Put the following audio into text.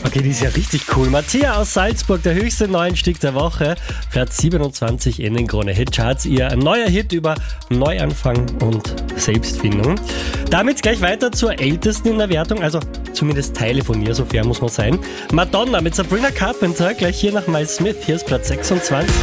Okay, die ist ja richtig cool. Mattia aus Salzburg, der höchste Neuanstieg der Woche. Platz 27 in den Krone-Hit-Charts. Ihr neuer Hit über Neuanfang und Selbstfindung. Damit gleich weiter zur ältesten in der Wertung, also zumindest Teile von ihr, so fair muss man sein. Madonna mit Sabrina Carpenter, gleich hier nach Miles Smith. Hier ist Platz 26.